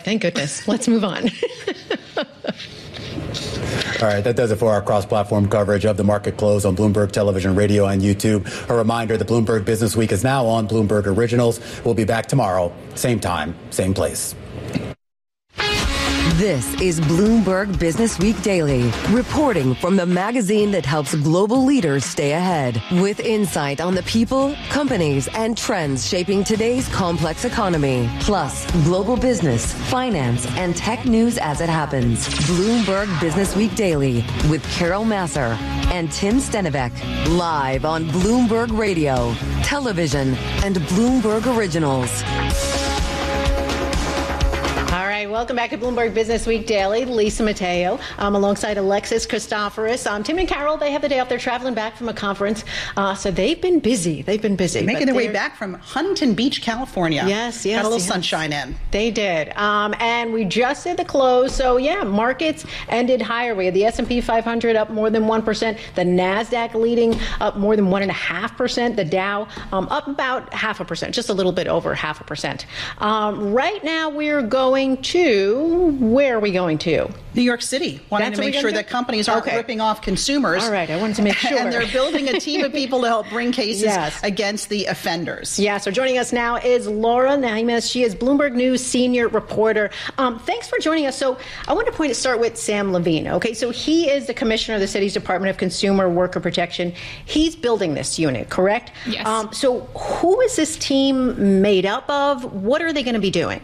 Thank goodness. Let's move on. All right, that does it for our cross-platform coverage of the market close on Bloomberg Television, Radio, and YouTube. A reminder, the Bloomberg Business Week is now on Bloomberg Originals. We'll be back tomorrow, same time, same place. This is Bloomberg Business Week Daily, reporting from the magazine that helps global leaders stay ahead, with insight on the people, companies, and trends shaping today's complex economy, plus global business, finance, and tech news as it happens. Bloomberg Business Week Daily with Carol Massar and Tim Stenivek, live on Bloomberg Radio, television, and Bloomberg Originals. All right, welcome back to Bloomberg Business Week Daily. Lisa Mateo, alongside Alexis Christoforous. Tim and Carol, they have the day off. They're traveling back from a conference, so they've been busy. Making their way back from Huntington Beach, California. Yes. Got a little sunshine in. They did. And we just did the close. So, markets ended higher. We had the S&P 500 up more than 1%. The NASDAQ leading up more than 1.5%. The Dow up about 0.5%, just a little bit over 0.5%. Right now, we're going to, where are we going to? New York City. Wanting to make sure that companies aren't ripping off consumers. All right, I wanted to make sure. And they're building a team of people to help bring cases against the offenders. Yeah, so joining us now is Laura Naimes. She is Bloomberg News senior reporter. Thanks for joining us. So I want to start with Sam Levine. Okay, so he is the commissioner of the city's Department of Consumer Worker Protection. He's building this unit, correct? Yes. So who is this team made up of? What are they going to be doing?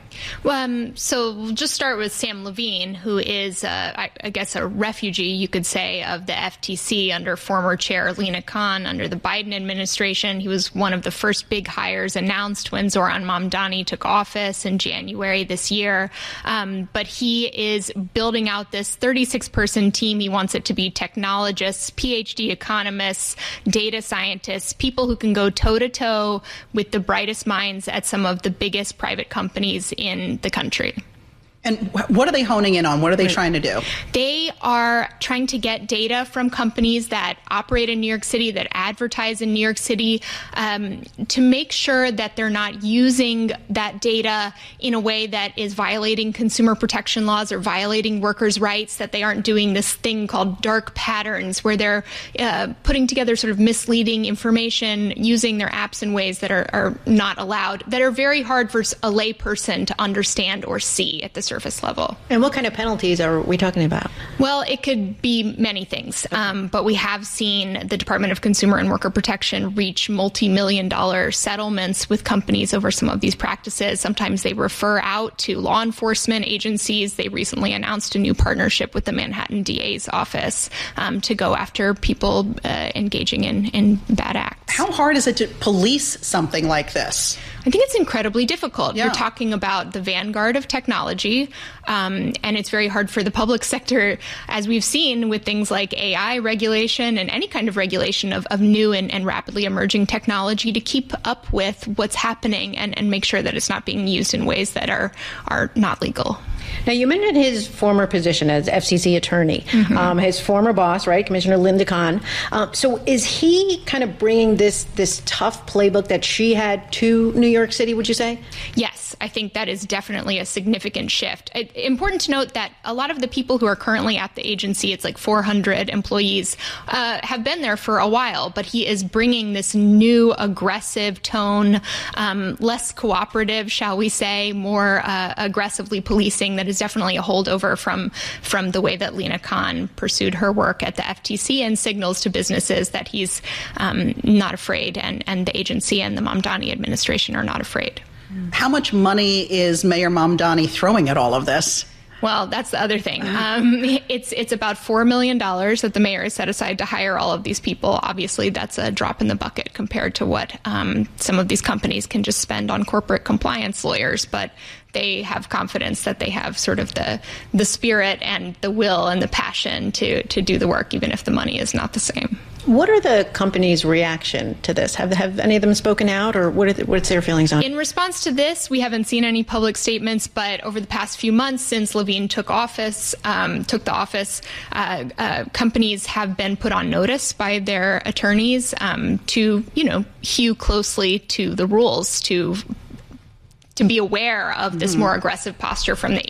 So we'll just start with Sam Levine, who is, I guess, a refugee, you could say, of the FTC under former chair Lina Khan under the Biden administration. He was one of the first big hires announced when Zoran Mamdani took office in January this year. But he is building out this 36-person team. He wants it to be technologists, PhD economists, data scientists, people who can go toe-to-toe with the brightest minds at some of the biggest private companies in the country. And what are they honing in on? What are they trying to do? They are trying to get data from companies that operate in New York City, that advertise in New York City, to make sure that they're not using that data in a way that is violating consumer protection laws or violating workers' rights, that they aren't doing this thing called dark patterns, where they're putting together sort of misleading information, using their apps in ways that are not allowed, that are very hard for a layperson to understand or see at the surface level. And what kind of penalties are we talking about? Well, it could be many things, but we have seen the Department of Consumer and Worker Protection reach multi-million-dollar settlements with companies over some of these practices. Sometimes they refer out to law enforcement agencies. They recently announced a new partnership with the Manhattan DA's office to go after people engaging in bad acts. How hard is it to police something like this? I think it's incredibly difficult. Yeah. You're talking about the vanguard of technology, and it's very hard for the public sector, as we've seen with things like AI regulation and any kind of regulation of new and rapidly emerging technology, to keep up with what's happening and make sure that it's not being used in ways that are not legal. Now, you mentioned his former position as FCC attorney, his former boss, right, Commissioner Lina Khan. So is he kind of bringing this tough playbook that she had to New York City, would you say? Yes, I think that is definitely a significant shift. Important to note that a lot of the people who are currently at the agency, it's like 400 employees, have been there for a while, but he is bringing this new aggressive tone, less cooperative, shall we say, more aggressively policing. That is definitely a holdover from the way that Lina Khan pursued her work at the FTC, and signals to businesses that he's not afraid, and the agency and the Mamdani administration are not afraid. How much money is Mayor Mamdani throwing at all of this? Well, that's the other thing. It's about $4 million that the mayor has set aside to hire all of these people. Obviously, that's a drop in the bucket compared to what some of these companies can just spend on corporate compliance lawyers. But they have confidence that they have sort of the spirit and the will and the passion to do the work, even if the money is not the same. What are the companies' reaction to this? Have any of them spoken out, or what's their feelings on it? In response to this, we haven't seen any public statements, but over the past few months since Levine took the office, companies have been put on notice by their attorneys to, hew closely to the rules, to be aware of this more aggressive posture from the